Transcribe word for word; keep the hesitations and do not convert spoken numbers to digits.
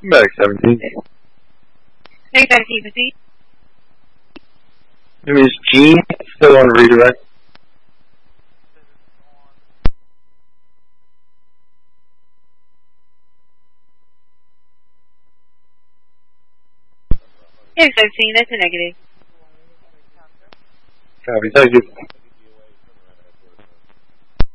Back seventeen. Hey, back seventeen. Name is Gene, still on redirect. Hey, seventeen, that's a negative. Copy, thank you.